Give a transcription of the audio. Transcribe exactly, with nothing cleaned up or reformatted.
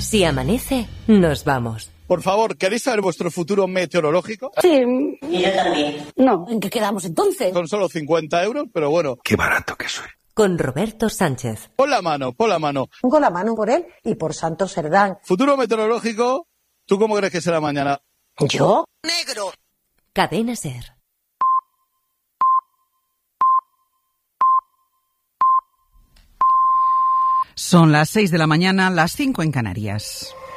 Si amanece, nos vamos. Por favor, ¿queréis saber vuestro futuro meteorológico? Sí. Y yo también. No. ¿En qué quedamos entonces? Son solo cincuenta euros, pero bueno. Qué barato que soy. Con Roberto Sánchez. Pon la mano, pon la mano. Pongo la mano por él y por Santo Serdán. Futuro meteorológico, ¿tú cómo crees que será mañana? ¿Yo? Negro. Cadena SER. Son las seis de la mañana, las cinco en Canarias.